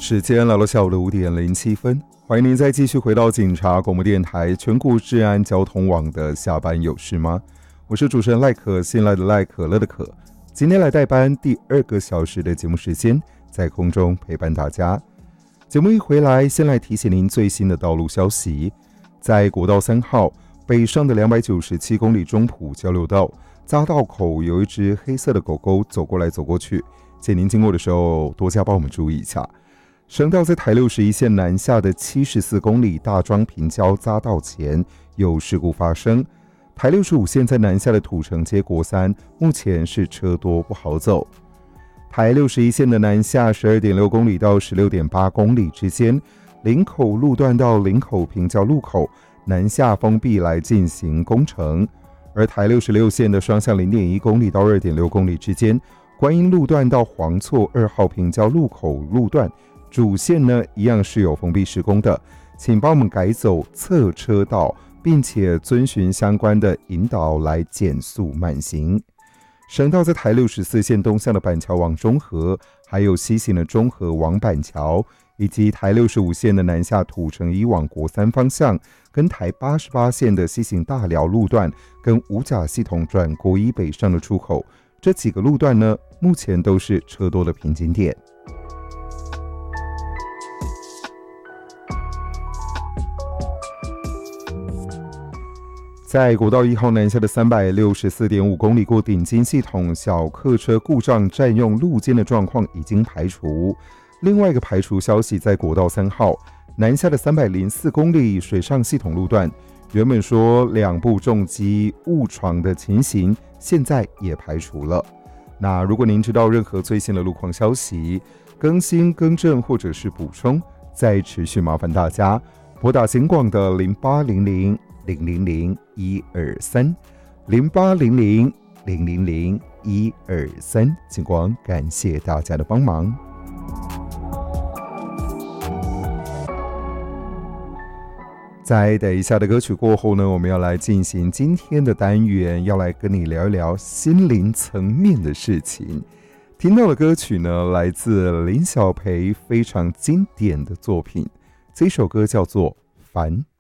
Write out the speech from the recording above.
时间来到下午的5:07，欢迎您再继续回到警察广播电台全国治安交通网的下班有事吗？我是主持人赖可，新来的赖，可乐的可。今天来代班第2个小时的节目时间，在空中陪伴大家。节目一回来，先来提醒您最新的道路消息。在国道3号北上的297公里中埔交流道匝道口，有一只黑色的狗狗走过来走过去，请您经过的时候多加帮我们注意一下。省道在台61线南下的74公里大庄平交匝道前有事故发生，台65线在南下的土城街国三目前是车多不好走。台61线的南下 12.6 公里到 16.8 公里之间，林口路段到林口平交路口南下封闭来进行工程，而台66线的双向 0.1 公里到 2.6 公里之间，观音路段到黄厝2号平交路口路段主线呢一样是有封闭施工的，请帮我们改走侧车道，并且遵循相关的引导来减速慢行。省道在台64线东向的板桥往中和，还有西行的中和往板桥，以及台65线的南下土城一往国三方向，跟台88线的西行大寮路段，跟五甲系统转国一北上的出口，这几个路段呢，目前都是车多的瓶颈点。在国道1号南下的364.5公里过顶金系统，小客车故障占用路肩的状况已经排除。另外一个排除消息，在国道3号南下的304公里水上系统路段，原本说2部重机误闯的情形，现在也排除了。那如果您知道任何最新的路况消息、更新、更正或者是补充，再持续麻烦大家拨打警广的0800-000-123 0800-000-123，警广感谢大家的帮忙。在等一下的歌曲过后呢，我们要来进行今天的单元，要来跟你聊一聊心灵层面的事情。听到的歌曲呢，来自林小培非常经典的作品，这首歌叫做《烦》。